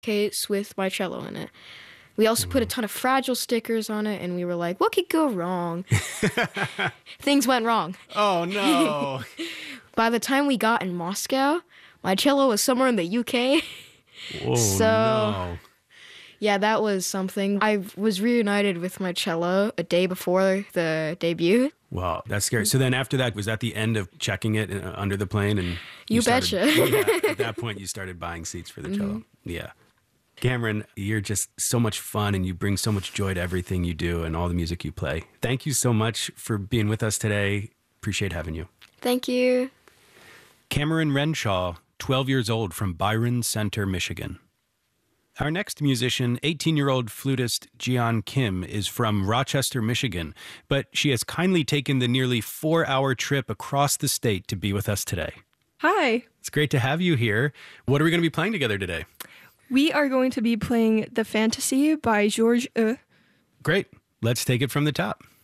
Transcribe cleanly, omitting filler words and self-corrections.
case with my cello in it. We also put a ton of Fragile stickers on it, and we were like, what could go wrong? Things went wrong. Oh, no. By the time we got in Moscow, my cello was somewhere in the UK. Oh, no. Yeah, that was something. I was reunited with my cello a day before the debut. Wow, that's scary. So then after that, was that the end of checking it under the plane? And You betcha. At that point, you started buying seats for the cello. Yeah. Cameron, you're just so much fun and you bring so much joy to everything you do and all the music you play. Thank you so much for being with us today. Appreciate having you. Thank you. Cameron Renshaw, 12 years old, from Byron Center, Michigan. Our next musician, 18-year-old flutist Jian Kim, is from Rochester, Michigan, but she has kindly taken the nearly 4-hour trip across the state to be with us today. Hi. It's great to have you here. What are we going to be playing together today? We are going to be playing The Fantasy by Georges. Great. Let's take it from the top.